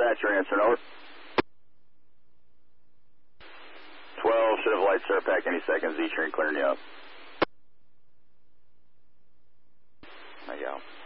That's your answer, over. 12, should have light start back any seconds. Z-train clearing you up. There you go.